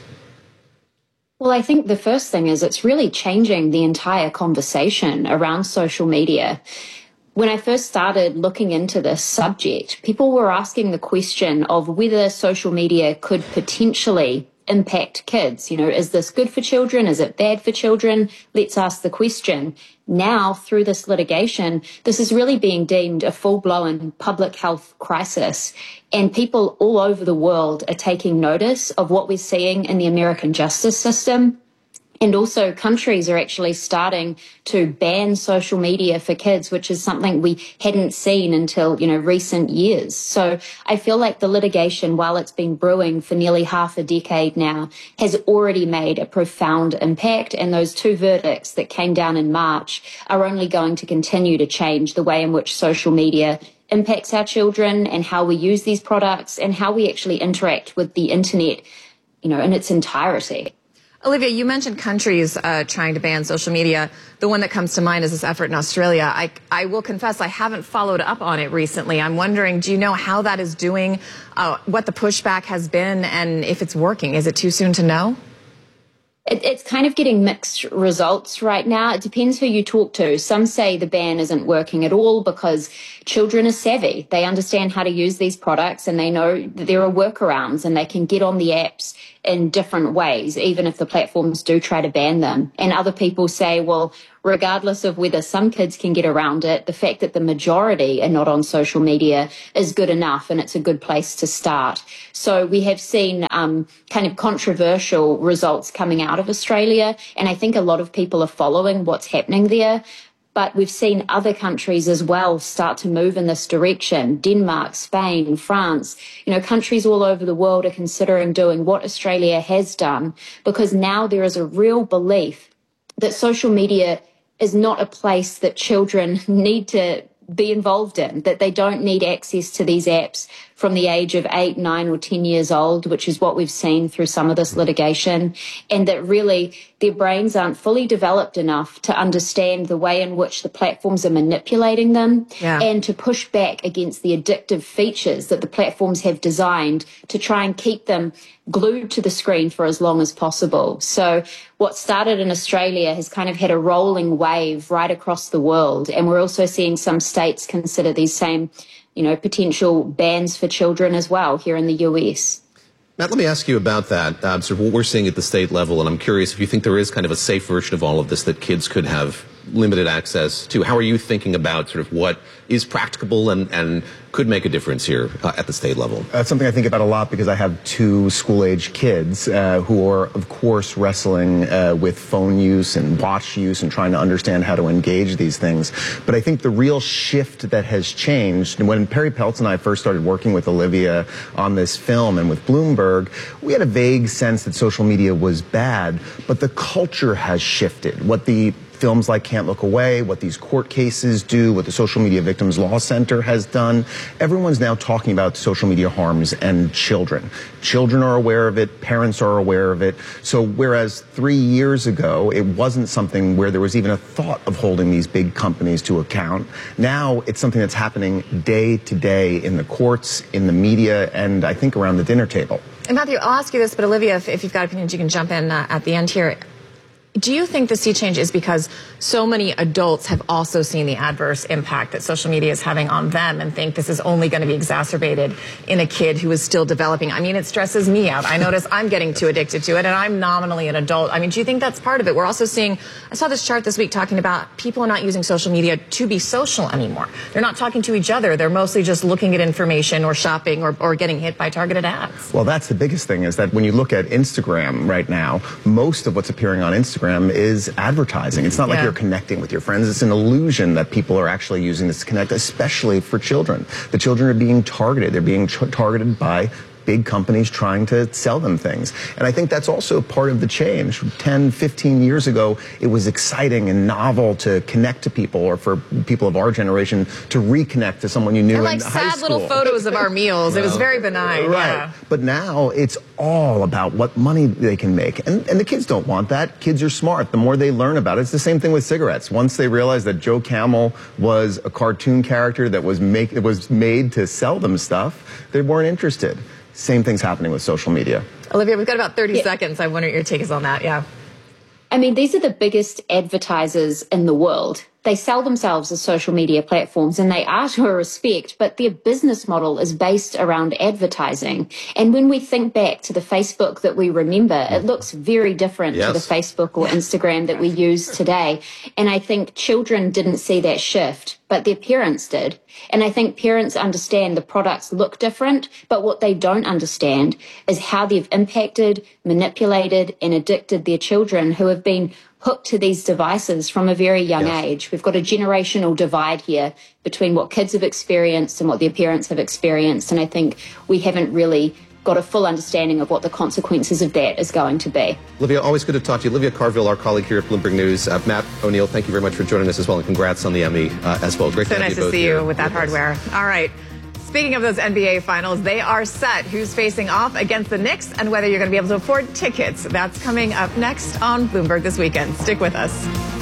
Well, I think the first thing is it's really changing the entire conversation around social media. When I first started looking into this subject, people were asking the question of whether social media could potentially impact kids. You know, is this good for children? Is it bad for children? Let's ask the question. Now, through this litigation, this is really being deemed a full-blown public health crisis. And people all over the world are taking notice of what we're seeing in the American justice system. And also countries are actually starting to ban social media for kids, which is something we hadn't seen until, recent years. So I feel like the litigation, while it's been brewing for nearly half a decade now, has already made a profound impact. And those 2 verdicts that came down in March are only going to continue to change the way in which social media impacts our children and how we use these products and how we actually interact with the internet, in its entirety. Olivia, you mentioned countries trying to ban social media. The one that comes to mind is this effort in Australia. I will confess I haven't followed up on it recently. I'm wondering, do you know how that is doing, what the pushback has been, and if it's working? Is it too soon to know? It's kind of getting mixed results right now. It depends who you talk to. Some say the ban isn't working at all because children are savvy. They understand how to use these products and they know that there are workarounds and they can get on the apps in different ways, even if the platforms do try to ban them. And other people say, well, regardless of whether some kids can get around it, the fact that the majority are not on social media is good enough, and it's a good place to start. So we have seen kind of controversial results coming out of Australia, and I think a lot of people are following what's happening there. But we've seen other countries as well start to move in this direction. Denmark, Spain, France, countries all over the world are considering doing what Australia has done, because now there is a real belief that social media is not a place that children need to be involved in, that they don't need access to these apps from the age of 8, 9 or 10 years old, which is what we've seen through some of this litigation, and that really their brains aren't fully developed enough to understand the way in which the platforms are manipulating them and to push back against the addictive features that the platforms have designed to try and keep them glued to the screen for as long as possible. So what started in Australia has kind of had a rolling wave right across the world, and we're also seeing some states consider these same potential bans for children as well here in the US. Matt, let me ask you about that, sort of what we're seeing at the state level, and I'm curious if you think there is kind of a safe version of all of this that kids could have limited access to. How are you thinking about sort of what is practicable and could make a difference here at the state level? That's something I think about a lot because I have 2 school-age kids who are, of course, wrestling with phone use and watch use and trying to understand how to engage these things. But I think the real shift that has changed, and when Perry Peltz and I first started working with Olivia on this film and with Bloomberg, we had a vague sense that social media was bad, but the culture has shifted. What the films like Can't Look Away, what these court cases do, what the Social Media Victims Law Center has done. Everyone's now talking about social media harms and children. Children are aware of it, parents are aware of it. So whereas 3 years ago, it wasn't something where there was even a thought of holding these big companies to account, now it's something that's happening day to day in the courts, in the media, and I think around the dinner table. And Matthew, I'll ask you this, but Olivia, if you've got opinions, you can jump in at the end here. Do you think the sea change is because so many adults have also seen the adverse impact that social media is having on them and think this is only going to be exacerbated in a kid who is still developing? I mean, it stresses me out. I notice I'm getting too addicted to it, and I'm nominally an adult. I mean, do you think that's part of it? We're also seeing, I saw this chart this week talking about people are not using social media to be social anymore. They're not talking to each other. They're mostly just looking at information or shopping or getting hit by targeted ads. Well, that's the biggest thing, is that when you look at Instagram right now, most of what's appearing on Instagram is advertising. It's not like you're connecting with your friends. It's an illusion that people are actually using this to connect, especially for children. The children are being targeted. They're being targeted by big companies trying to sell them things. And I think that's also part of the change. 10, 15 years ago, it was exciting and novel to connect to people, or for people of our generation to reconnect to someone you knew in high school. Like sad little photos of our meals. It was very benign. Right. Yeah. But now it's all about what money they can make. And the kids don't want that. Kids are smart. The more they learn about it, it's the same thing with cigarettes. Once they realize that Joe Camel was a cartoon character that was made to sell them stuff, they weren't interested. Same thing's happening with social media. Olivia, we've got about 30 seconds. I wonder what your take is on that. Yeah. I mean, these are the biggest advertisers in the world. They sell themselves as social media platforms, and they are to a respect, but their business model is based around advertising. And when we think back to the Facebook that we remember, it looks very different to the Facebook or Instagram that we use today. And I think children didn't see that shift, but their parents did. And I think parents understand the products look different, but what they don't understand is how they've impacted, manipulated, and addicted their children who have been hooked to these devices from a very young age. We've got a generational divide here between what kids have experienced and what their parents have experienced. And I think we haven't really got a full understanding of what the consequences of that is going to be. Olivia, always good to talk to you. Olivia Carville, our colleague here at Bloomberg News. Matt O'Neill, thank you very much for joining us as well, and congrats on the Emmy as well. Great to have you both here. So nice to see you with that hardware. All right. Speaking of those NBA finals, they are set. Who's facing off against the Knicks and whether you're going to be able to afford tickets. That's coming up next on Bloomberg This Weekend. Stick with us.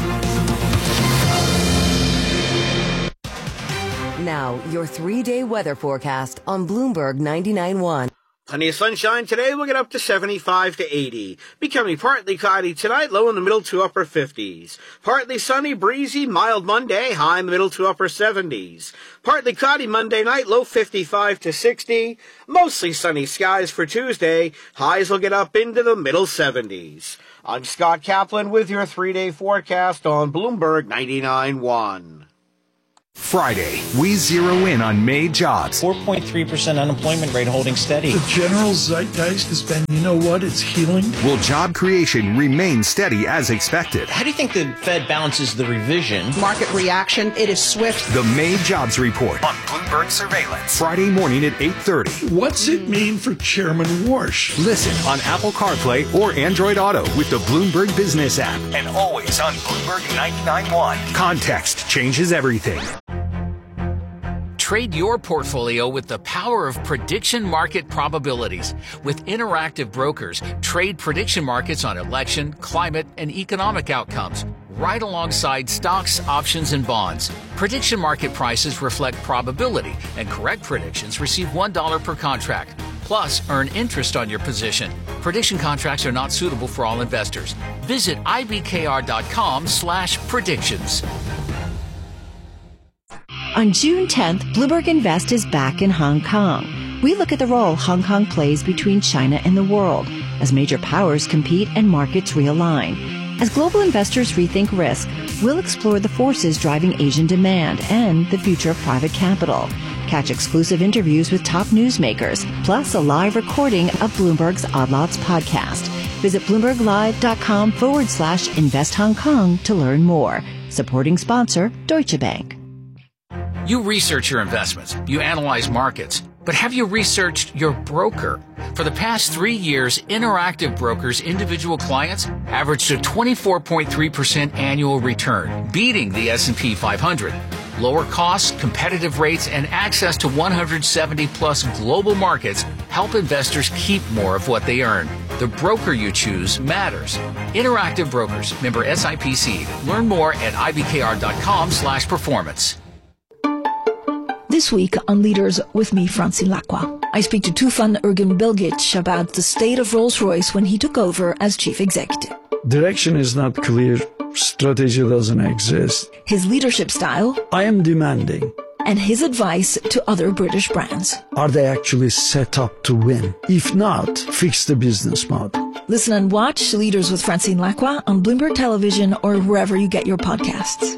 Now, your 3-day weather forecast on Bloomberg 99.1. Plenty of sunshine today. We'll get up to 75 to 80. Becoming partly cloudy tonight, low in the middle to upper 50s. Partly sunny, breezy, mild Monday, high in the middle to upper 70s. Partly cloudy Monday night, low 55 to 60. Mostly sunny skies for Tuesday. Highs will get up into the middle 70s. I'm Scott Kaplan with your 3-day forecast on Bloomberg 99.1. Friday, we zero in on May jobs. 4.3% unemployment rate holding steady. The general zeitgeist has been, you know what, it's healing. Will job creation remain steady as expected? How do you think the Fed balances the revision? Market reaction, it is swift. The May jobs report on Bloomberg Surveillance. Friday morning at 8:30. What's it mean for Chairman Warsh? Listen on Apple CarPlay or Android Auto with the Bloomberg Business app. And always on Bloomberg 99.1. Context changes everything. Trade your portfolio with the power of prediction market probabilities. With Interactive Brokers, trade prediction markets on election, climate, and economic outcomes, right alongside stocks, options, and bonds. Prediction market prices reflect probability, and correct predictions receive $1 per contract. Plus, earn interest on your position. Prediction contracts are not suitable for all investors. Visit ibkr.com/predictions. On June 10th, Bloomberg Invest is back in Hong Kong. We look at the role Hong Kong plays between China and the world as major powers compete and markets realign. As global investors rethink risk, we'll explore the forces driving Asian demand and the future of private capital. Catch exclusive interviews with top newsmakers, plus a live recording of Bloomberg's Odd Lots podcast. Visit BloombergLive.com/Invest Hong Kong to learn more. Supporting sponsor, Deutsche Bank. You research your investments, you analyze markets, but have you researched your broker? For the past 3 years, Interactive Brokers' individual clients averaged a 24.3% annual return, beating the S&P 500. Lower costs, competitive rates, and access to 170-plus global markets help investors keep more of what they earn. The broker you choose matters. Interactive Brokers, member SIPC. Learn more at ibkr.com/performance. This week on Leaders with me, Francine Lacqua, I speak to Tufan Ergin-Bilgic about the state of Rolls-Royce when he took over as chief executive. Direction is not clear. Strategy doesn't exist. His leadership style. I am demanding. And his advice to other British brands. Are they actually set up to win? If not, fix the business model. Listen and watch Leaders with Francine Lacqua on Bloomberg Television or wherever you get your podcasts.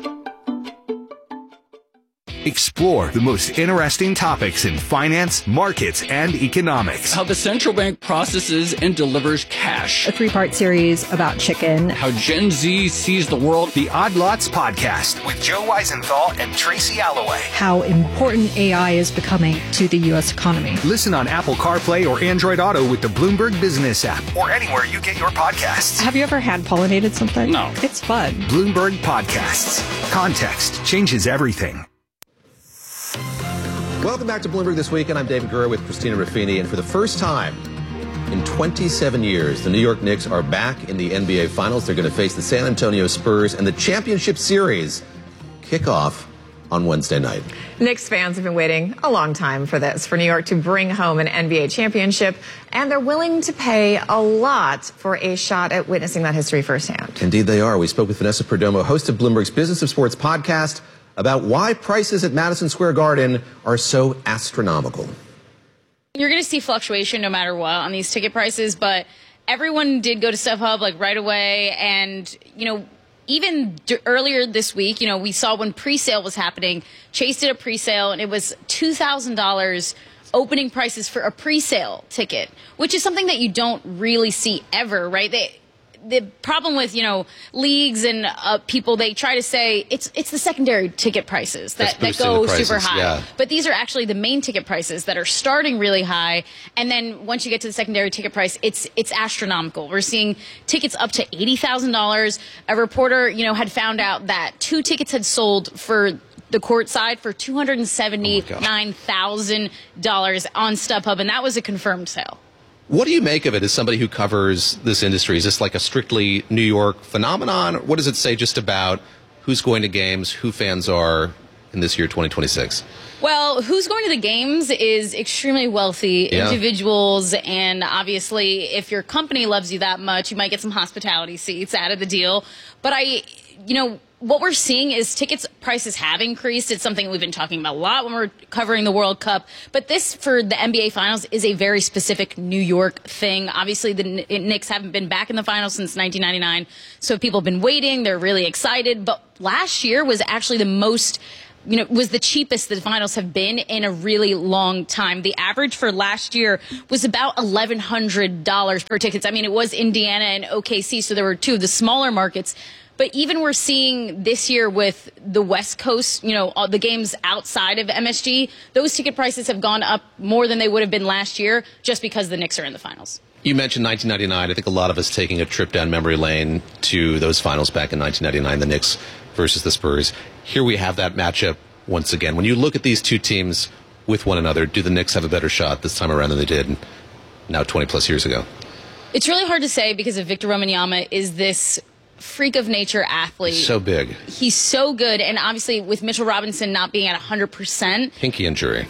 Explore the most interesting topics in finance, markets, and economics. How the central bank processes and delivers cash. A 3-part series about chicken. How Gen Z sees the world. The Odd Lots podcast with Joe Weisenthal and Tracy Alloway. How important AI is becoming to the U.S. economy. Listen on Apple CarPlay or Android Auto with the Bloomberg Business app or anywhere you get your podcasts. Have you ever hand-pollinated something? No. It's fun. Bloomberg Podcasts. Context changes everything. Welcome back to Bloomberg This Weekend. I'm David Gura with Christina Ruffini, and for the first time in 27 years, the New York Knicks are back in the NBA Finals. They're going to face the San Antonio Spurs, and the championship series kick off on Wednesday night. Knicks fans have been waiting a long time for this, for New York to bring home an NBA championship, and they're willing to pay a lot for a shot at witnessing that history firsthand. Indeed they are. We spoke with Vanessa Perdomo, host of Bloomberg's Business of Sports podcast, about why prices at Madison Square Garden are so astronomical. You're going to see fluctuation no matter what on these ticket prices, but everyone did go to StubHub like right away. And, you know, even earlier this week, you know, we saw when pre-sale was happening, Chase did a pre-sale and it was $2,000 opening prices for a pre-sale ticket, which is something that you don't really see ever, right? The problem with, you know, leagues and people, they try to say it's the secondary ticket prices that go super high. Yeah. But these are actually the main ticket prices that are starting really high. And then once you get to the secondary ticket price, it's astronomical. We're seeing tickets up to $80,000. A reporter, you know, had found out that 2 tickets had sold for the court side for $279,000 on StubHub, and that was a confirmed sale. What do you make of it as somebody who covers this industry? Is this like a strictly New York phenomenon? What does it say just about who's going to games, who fans are in this year 2026? Well, who's going to the games is extremely wealthy individuals, and obviously if your company loves you that much, you might get some hospitality seats out of the deal. But what we're seeing is tickets prices have increased. It's something we've been talking about a lot when we're covering the World Cup. But this, for the NBA Finals, is a very specific New York thing. Obviously, the Knicks haven't been back in the finals since 1999, so people have been waiting. They're really excited. But last year was actually the most... was the cheapest the finals have been in a really long time. The average for last year was about $1,100 per tickets. I mean, it was Indiana and OKC, so there were two of the smaller markets. But even we're seeing this year with the West Coast, all the games outside of MSG, those ticket prices have gone up more than they would have been last year just because the Knicks are in the finals. You mentioned 1999. I think a lot of us taking a trip down memory lane to those finals back in 1999, the Knicks versus the Spurs. Here we have that matchup once again. When you look at these two teams with one another, do the Knicks have a better shot this time around than they did now 20-plus years ago? It's really hard to say because Victor Wembanyama is this freak of nature athlete. So big. He's so good, and obviously with Mitchell Robinson not being at 100%. Pinky injury,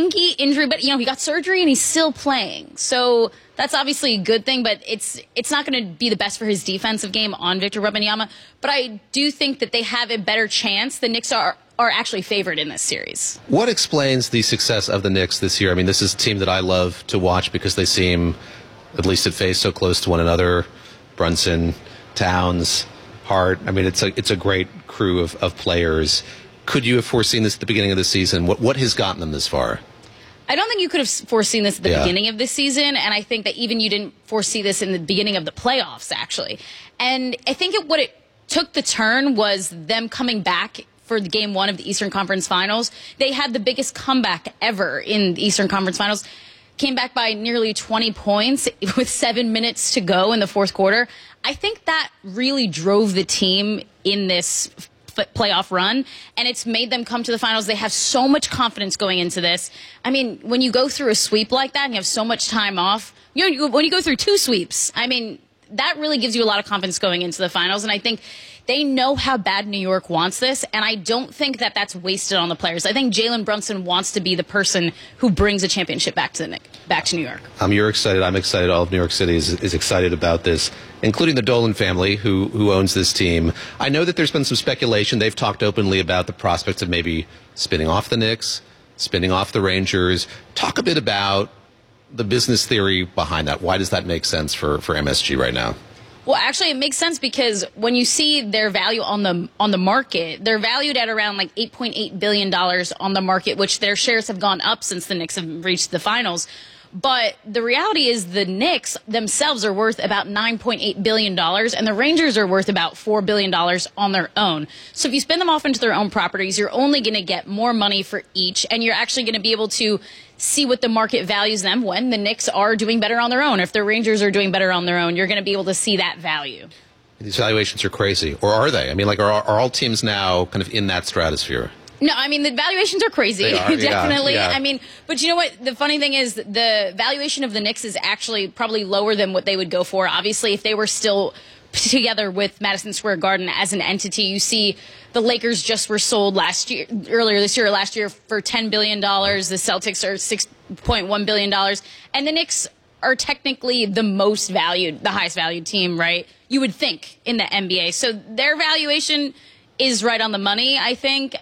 but he got surgery and he's still playing. So that's obviously a good thing, but it's not going to be the best for his defensive game on Victor Wembanyama. But I do think that they have a better chance. The Knicks are actually favored in this series. What explains the success of the Knicks this year? I mean, this is a team that I love to watch because they seem, at least at face, so close to one another. Brunson, Towns, Hart. I mean, it's a great crew of players. Could you have foreseen this at the beginning of the season? What has gotten them this far? I don't think you could have foreseen this at the beginning of this season, and I think that even you didn't foresee this in the beginning of the playoffs, actually. And I think what it took the turn was them coming back for game one of the Eastern Conference Finals. They had the biggest comeback ever in the Eastern Conference Finals. Came back by nearly 20 points with 7 minutes to go in the fourth quarter. I think that really drove the team in this playoff run, and it's made them come to the finals. They have so much confidence going into this. I mean, when you go through a sweep like that and you have so much time off, when you go through two sweeps, I mean, that really gives you a lot of confidence going into the finals, and I think they know how bad New York wants this, and I don't think that that's wasted on the players. I think Jalen Brunson wants to be the person who brings a championship back to New York. You're excited. I'm excited. All of New York City is excited about this, including the Dolan family, who owns this team. I know that there's been some speculation. They've talked openly about the prospects of maybe spinning off the Knicks, spinning off the Rangers. Talk a bit about the business theory behind that. Why does that make sense for MSG right now? Well, actually, it makes sense because when you see their value on the market, they're valued at around like $8.8 billion on the market, which their shares have gone up since the Knicks have reached the finals. But the reality is the Knicks themselves are worth about $9.8 billion, and the Rangers are worth about $4 billion on their own. So if you spin them off into their own properties, you're only going to get more money for each, and you're actually going to be able to see what the market values them when the Knicks are doing better on their own. If the Rangers are doing better on their own, you're going to be able to see that value. These valuations are crazy. Or are they? I mean, are all teams now kind of in that stratosphere? No, I mean, the valuations are crazy. They are, definitely. Yeah. I mean, but you know what? The funny thing is the valuation of the Knicks is actually probably lower than what they would go for. Obviously, if they were still together with Madison Square Garden as an entity, you see the Lakers just were sold last year for $10 billion. The Celtics are $6.1 billion. And the Knicks are technically the highest valued team, right? You would think in the NBA. So their valuation is right on the money, I think.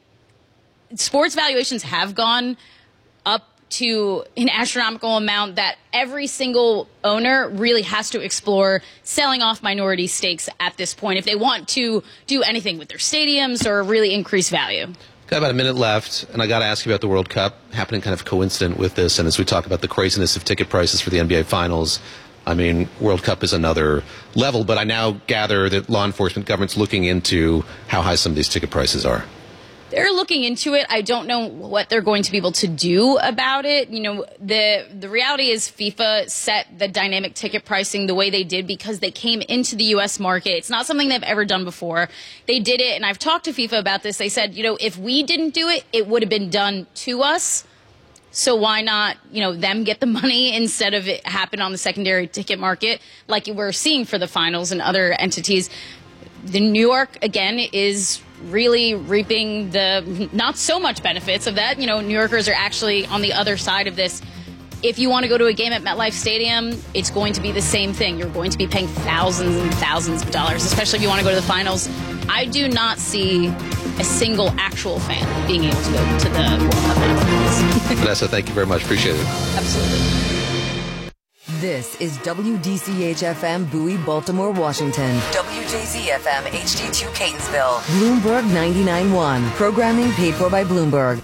Sports valuations have gone up to an astronomical amount that every single owner really has to explore selling off minority stakes at this point if they want to do anything with their stadiums or really increase value. Got about a minute left, and I got to ask you about the World Cup happening kind of coincident with this, and as we talk about the craziness of ticket prices for the NBA Finals, I mean, World Cup is another level, but I now gather that law enforcement, government's looking into how high some of these ticket prices are. they're looking into it. I don't know what they're going to be able to do about it. You know, the reality is FIFA set the dynamic ticket pricing the way they did because they came into the U.S. market. It's not something they've ever done before. They did it, and I've talked to FIFA about this. They said, you know, if we didn't do it, it would have been done to us. So why not, you know, them get the money instead of it happen on the secondary ticket market like we're seeing for the finals and other entities. The New York, again, is really reaping the not so much benefits of that. You know, New Yorkers are actually on the other side of this. If you want to go to a game at MetLife Stadium, it's going to be the same thing. You're going to be paying thousands and thousands of dollars, especially if you want to go to the finals. I do not see a single actual fan being able to go to the World Cup finals. Vanessa, thank you very much. Appreciate it. Absolutely. This is WDCH-FM Bowie, Baltimore, Washington. WJZ-FM HD2 Catonsville. Bloomberg 99.1. Programming paid for by Bloomberg.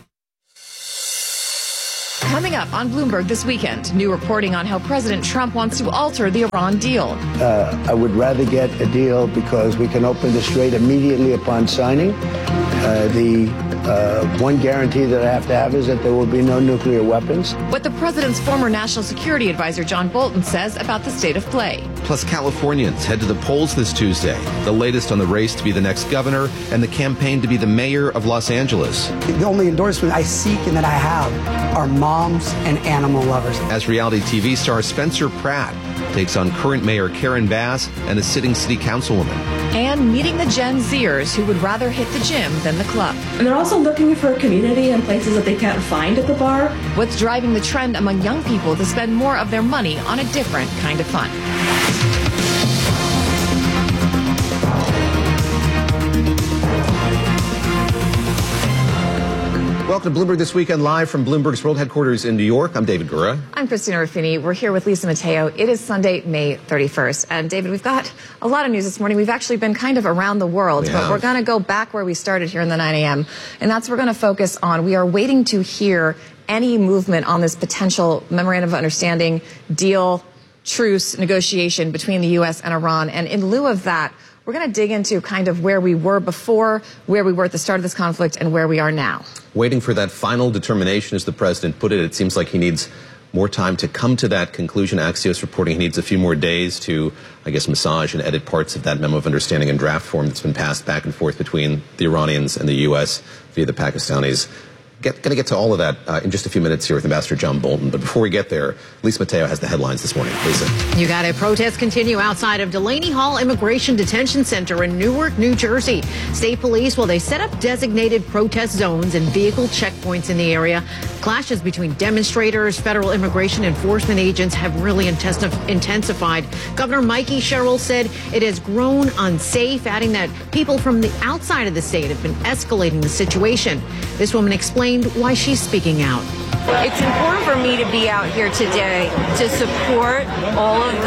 Coming up on Bloomberg this weekend, new reporting on how President Trump wants to alter the Iran deal. I would rather get a deal because we can open the strait immediately upon signing. The one guarantee that I have to have is that there will be no nuclear weapons. What the president's former national security advisor John Bolton says about the state of play. Plus, Californians head to the polls this Tuesday. The latest on the race to be the next governor and the campaign to be the mayor of Los Angeles. The only endorsement I seek and that I have are moms and animal lovers. As reality TV star Spencer Pratt takes on current mayor Karen Bass and a sitting city councilwoman. And meeting the Gen Zers who would rather hit the gym than the club. And they're also looking for a community and places that they can't find at the bar. What's driving the trend among young people to spend more of their money on a different kind of fun? Welcome to Bloomberg This Weekend, live from Bloomberg's World Headquarters in New York. I'm David Gura. I'm Christina Ruffini. We're here with Lisa Mateo. It is Sunday, May 31st. And David, we've got a lot of news this morning. We've actually been kind of around the world, but we're going to go back where we started here in the 9 a.m. And that's what we're going to focus on. We are waiting to hear any movement on this potential memorandum of understanding, deal, truce, negotiation between the U.S. and Iran. And in lieu of that, we're going to dig into kind of where we were before, where we were at the start of this conflict, and where we are now. Waiting for that final determination, as the president put it. It seems like he needs more time to come to that conclusion. Axios reporting he needs a few more days to, I guess, massage and edit parts of that memo of understanding in draft form that's been passed back and forth between the Iranians and the U.S. via the Pakistanis. Going to get to all of that in just a few minutes here with Ambassador John Bolton. But before we get there, Lisa Mateo has the headlines this morning. Lisa. You got it. Protests continue outside of Delaney Hall Immigration Detention Center in Newark, New Jersey. State police, they set up designated protest zones and vehicle checkpoints in the area. Clashes between demonstrators, federal immigration enforcement agents have really intensified. Governor Mikey Sherrill said it has grown unsafe, adding that people from the outside of the state have been escalating the situation. This woman explained why she's speaking out. It's important for me to be out here today to support all of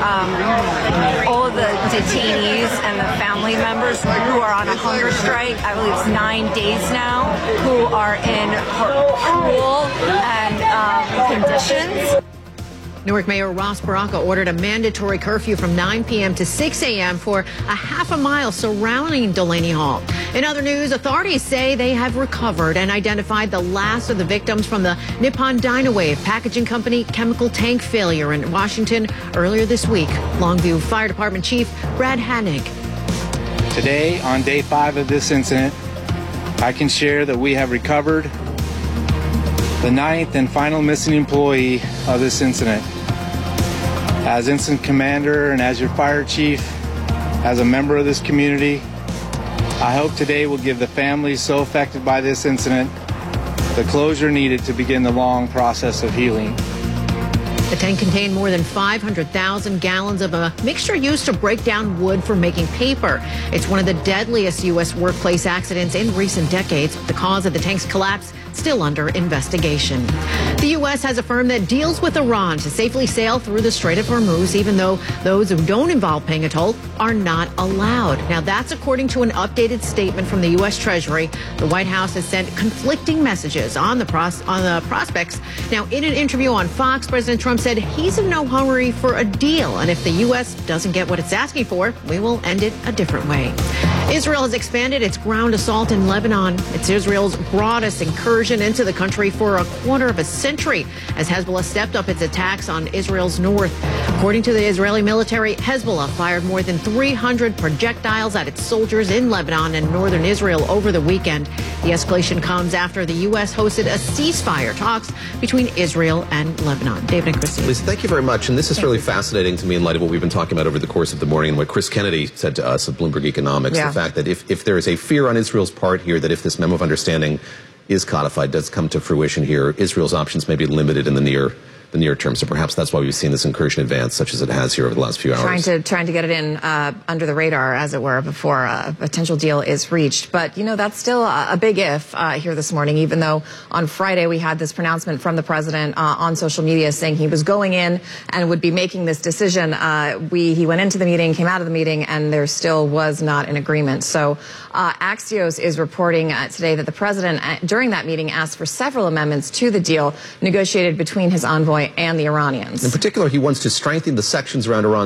the detainees and the family members who are on a hunger strike. I believe it's 9 days now, who are in cruel and conditions. Newark Mayor Ross Baraka ordered a mandatory curfew from 9 p.m. to 6 a.m. for a half a mile surrounding Delaney Hall. In other news, authorities say they have recovered and identified the last of the victims from the Nippon Dynawave packaging company chemical tank failure in Washington earlier this week. Longview Fire Department Chief Brad Hanig. Today, on day 5 of this incident, I can share that we have recovered the 9th and final missing employee of this incident. As incident commander and as your fire chief, as a member of this community, I hope today will give the families so affected by this incident the closure needed to begin the long process of healing. The tank contained more than 500,000 gallons of a mixture used to break down wood for making paper. It's one of the deadliest U.S. workplace accidents in recent decades. The cause of the tank's collapse still under investigation. The U.S. has affirmed that deals with Iran to safely sail through the Strait of Hormuz, even though those who don't involve paying a toll are not allowed. Now, that's according to an updated statement from the U.S. Treasury. The White House has sent conflicting messages on the prospects. Now, in an interview on Fox, President Trump said he's in no hurry for a deal, and if the U.S. doesn't get what it's asking for, we will end it a different way. Israel has expanded its ground assault in Lebanon. It's Israel's broadest incursion into the country for a quarter of a century as Hezbollah stepped up its attacks on Israel's north. According to the Israeli military, Hezbollah fired more than 300 projectiles at its soldiers in Lebanon and northern Israel over the weekend. The escalation comes after the U.S. hosted a ceasefire talks between Israel and Lebanon. David and Christine. Lisa, thank you very much. And this is really fascinating to me in light of what we've been talking about over the course of the morning and what Chris Kennedy said to us of Bloomberg Economics. The fact that if there is a fear on Israel's part here that if this memo of understanding is codified, does come to fruition here, Israel's options may be limited in the near term. So perhaps that's why we've seen this incursion advance such as it has here over the last few hours. Trying to get it in under the radar, as it were, before a potential deal is reached. But, that's still a big if here this morning, even though on Friday we had this pronouncement from the president on social media saying he was going in and would be making this decision. He went into the meeting, came out of the meeting, and there still was not an agreement. So Axios is reporting today that the president, during that meeting, asked for several amendments to the deal negotiated between his envoy and the Iranians. In particular, he wants to strengthen the sections around Iran